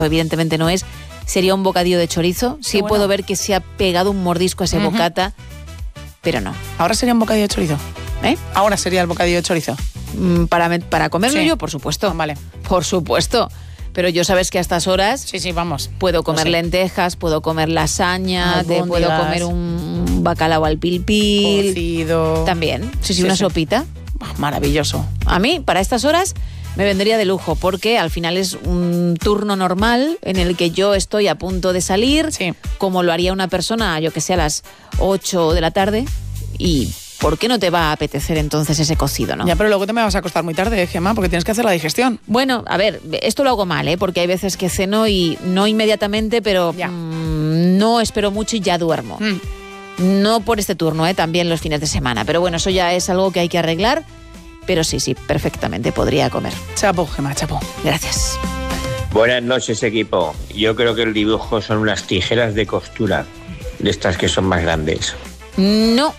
evidentemente no es, sería un bocadillo de chorizo. Sí, bueno, puedo ver que se ha pegado un mordisco a ese bocata, pero no. ¿Ahora sería un bocadillo de chorizo? Ahora sería el bocadillo de chorizo. Para comerlo yo, por supuesto. Vale. Por supuesto. Pero yo sabes que a estas horas vamos. Puedo comer lentejas, puedo comer lasaña, puedo comer un bacalao al pil-pil. Cocido. También. Sí, una sopita. Maravilloso. A mí, para estas horas, me vendría de lujo, porque al final es un turno normal en el que yo estoy a punto de salir, como lo haría una persona, yo que sé, a las 8 de la tarde, y ¿por qué no te va a apetecer entonces ese cocido, no? Ya, pero luego te me vas a acostar muy tarde, Gemma, porque tienes que hacer la digestión. Bueno, a ver, esto lo hago mal, porque hay veces que ceno y no inmediatamente, pero no espero mucho y ya duermo. No por este turno, también los fines de semana. Pero bueno, eso ya es algo que hay que arreglar. Pero sí, perfectamente podría comer. Chapo, Gemma, chapo. Gracias. Buenas noches, equipo. Yo creo que el dibujo son unas tijeras de costura, de estas que son más grandes. No.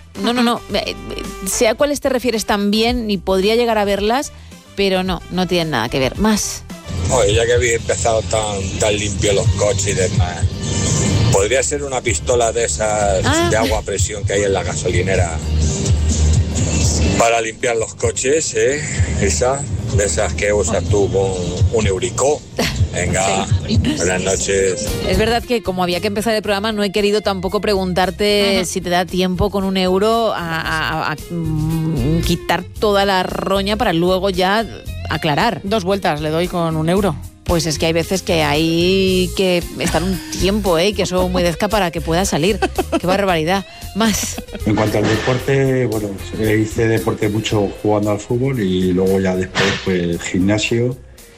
Sé a cuáles te refieres también y podría llegar a verlas, pero no tienen nada que ver. Más. Oye, ya que habéis empezado tan limpio los coches y demás, podría ser una pistola de esas de agua a presión que hay en la gasolinera para limpiar los coches, de esas que usas tú con un Eurico. Venga, buenas noches. Es verdad que como había que empezar el programa, no he querido tampoco preguntarte si te da tiempo con €1 a quitar toda la roña para luego ya aclarar. 2 vueltas le doy con €1. Pues es que hay veces que hay que estar un tiempo, que eso humedezca para que pueda salir. ¡Qué barbaridad! Más. En cuanto al deporte, bueno, hice deporte mucho jugando al fútbol y luego ya después pues gimnasio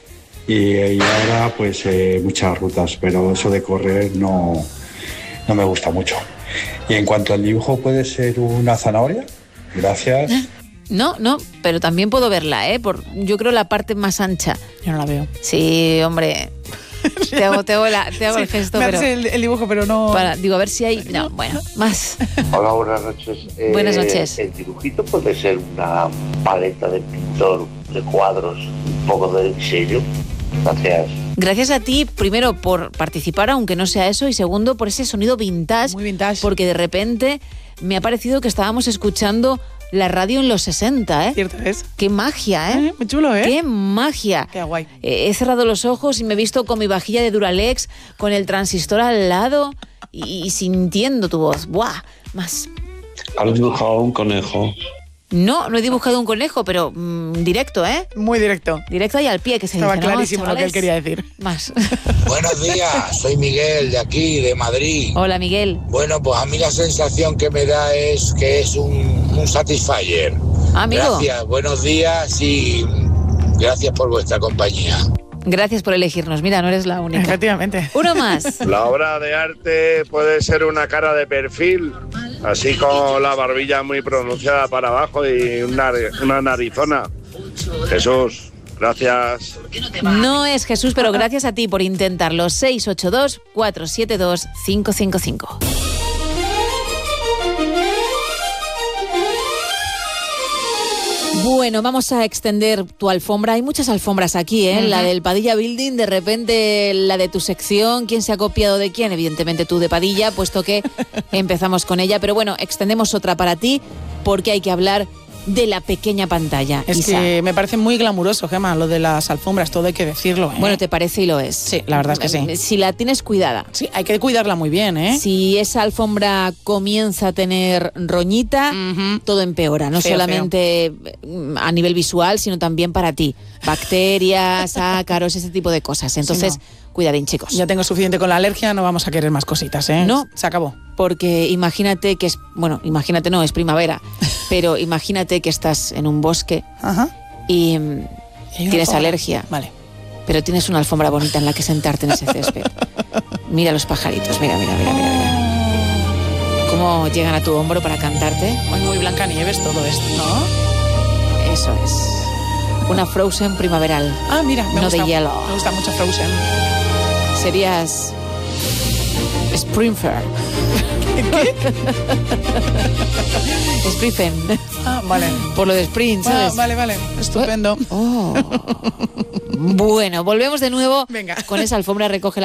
y ahora pues muchas rutas, pero eso de correr no me gusta mucho. Y en cuanto al dibujo, ¿puede ser una zanahoria? Gracias. No, pero también puedo verla, yo creo la parte más ancha. Yo no la veo. Sí, hombre. Te hago el gesto, me pero... el dibujo, pero no... a ver si hay... No, bueno, más. Hola, buenas noches. Buenas noches. El dibujito puede ser una paleta de pintor de cuadros, un poco de diseño. Gracias. Gracias a ti, primero, por participar, aunque no sea eso, y segundo, por ese sonido vintage. Muy vintage. Porque de repente me ha parecido que estábamos escuchando la radio en los 60, Cierto es. ¡Qué magia, Muy chulo, ¡Qué magia! Qué guay. He cerrado los ojos y me he visto con mi vajilla de Duralex, con el transistor al lado y sintiendo tu voz. ¡Buah! Más. ¿Has dibujado un conejo? No he dibujado un conejo, pero directo, Muy directo. Directo y al pie, que se Estaba dice. clarísimo lo que él quería decir. Más. Buenos días, soy Miguel de aquí, de Madrid. Hola, Miguel. Bueno, pues a mí la sensación que me da es que es un Satisfyer. Amigo. Gracias, buenos días y gracias por vuestra compañía. Gracias por elegirnos. Mira, no eres la única. Efectivamente. Uno más. La obra de arte puede ser una cara de perfil, así con la barbilla muy pronunciada para abajo y una narizona. Jesús, gracias. No es Jesús, pero gracias a ti por intentarlo. 682-472-555. Bueno, vamos a extender tu alfombra. Hay muchas alfombras aquí, La del Padilla Building, de repente la de tu sección. ¿Quién se ha copiado de quién? Evidentemente tú de Padilla, puesto que empezamos con ella. Pero bueno, extendemos otra para ti, porque hay que hablar de la pequeña pantalla. Es Isa, que me parece muy glamuroso, Gemma, lo de las alfombras, todo hay que decirlo. Bueno, te parece y lo es. Sí, la verdad es que sí. Si la tienes cuidada. Sí, hay que cuidarla muy bien, Si esa alfombra comienza a tener roñita, todo empeora. No solamente a nivel visual, sino también para ti. Bacterias, ácaros, ese tipo de cosas. Entonces, cuidadín, chicos. Ya tengo suficiente con la alergia, no vamos a querer más cositas, No. Se acabó. Porque imagínate que es... Bueno, imagínate no, es primavera. Pero imagínate que estás en un bosque y tienes alergia. Vale. Pero tienes una alfombra bonita en la que sentarte en ese césped. Mira los pajaritos, mira. Cómo llegan a tu hombro para cantarte. Muy Blancanieves todo esto, ¿no? Eso es. Una Frozen primaveral. Mira, no de hielo. Me gusta mucho Frozen. Serías Sprinter. Sprinten. Ah, vale. Por lo de sprint, ¿sabes? Vale, estupendo. Bueno, volvemos de nuevo. Venga. Con esa alfombra recoge